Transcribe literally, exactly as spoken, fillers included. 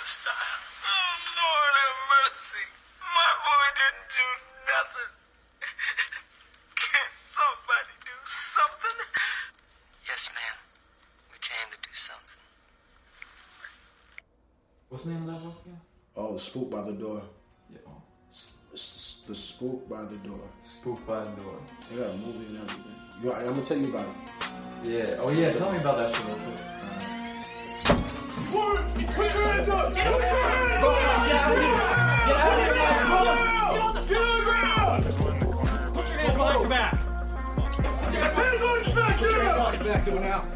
style. Oh, Lord have mercy. My boy didn't do nothing. Can't somebody do something? Yes, ma'am. We came to do something. What's the name of that book again? Oh, The Spook by the Door. Yeah. Oh. The Spook by the Door. Spook by the Door. They got a movie and everything. You, I'm gonna tell you about it. Yeah. Oh yeah. Tell me about that shit real quick. Put your hands up! Get on the ground! Get out of here! Get out of here! Get on the ground! Put your hands behind your back! Hands on your back! Get out! Back to it now.